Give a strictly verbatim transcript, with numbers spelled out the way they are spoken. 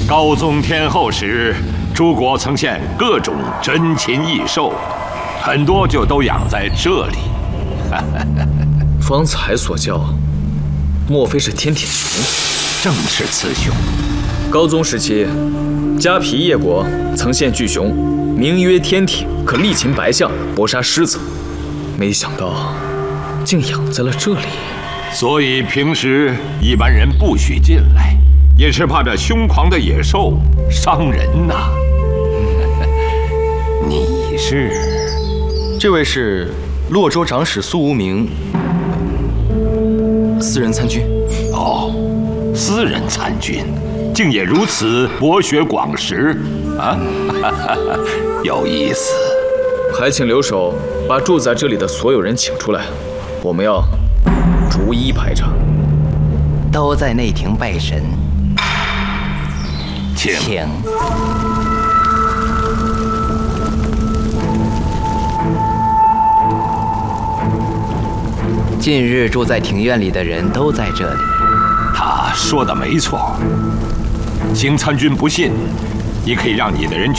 高宗天后时，诸国曾献各种珍禽异兽，很多就都养在这里。 方才所叫，莫非是天挺熊？ 正是此熊。 高宗时期，迦毗叶国曾献巨熊，名曰天挺，可力擒白象，搏杀狮子。没想到，竟养在了这里。 所以平时一般人不许进来，也是怕这凶狂的野兽伤人呐。你是？ 这位是洛州长史苏无名，私人参军。 哦，私人参军，竟也如此博学广识啊！有意思。 还请留守把住在这里的所有人请出来，我们要逐一排查。 都在内廷拜神， 请。 请。近日住在庭院里的人都在这里。 他说的没错。邢参军不信，你可以让你的人去